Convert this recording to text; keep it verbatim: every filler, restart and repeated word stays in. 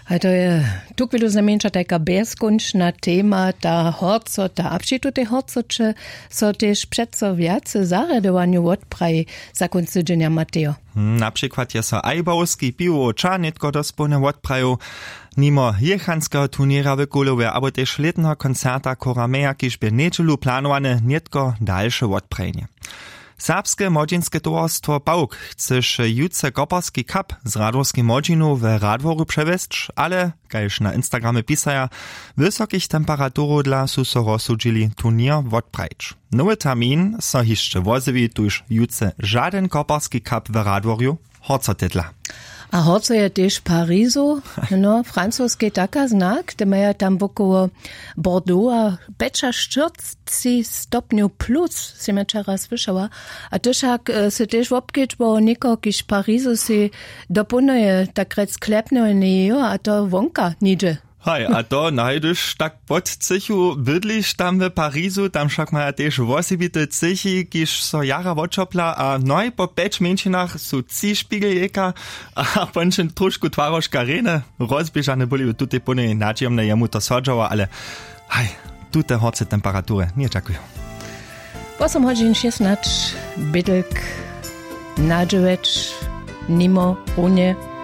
A to je tu chvíľu znamenča taká bezkončná téma, tá horco, tá abšitu tej horcoče so tiež predso viac zaradovaniu odpraji za konci dňa Mateo. Na przykład je so Ajbowski piwo czarnitko dospólne odpraju, nimo jechanskeho turniera w Kulowie, abo też letnego koncerta Korameja, kiż by nieczelu planowane nietko dalsze odprajenie. Serbskie młodzieńskie towarstwo Pałk chcesz jutce koparski kap z radorskim młodzinu w Radworu przewieźć, ale, kajż na Instagramie pisaja, wysokich temperaturów dla su so rozsudzili turnier odprajć. Nowy termin so jeszcze wozywi tuż jutce żaden koparski kap w Radworju horcotitla. A horco je też Parizu, no, francuski taka znak, te mają tam wokoło Bordeaux a czterdzieści stopniu plus, si me wczoraj słyszała. A też jak se też wopkieć, bo niko kiż Parizu si dopunuje, tak rec klepne nie, a to wonka nidzie. Hej, a to najdeš tak pod cichu bydliš tam w Parizu, tam však maja też wosibite cichi, kiž so jara odčopla, a noj po peć menšinach su ci špiegeljeka, a pončen trošku tvaroška rene, rozbiežane boli v tutej pune načiomne jemu to sodžava, ale hej, tute horce temperature nie čakujú. osem hodin šestnásť, bydlk, nadževeč, nimo, runie.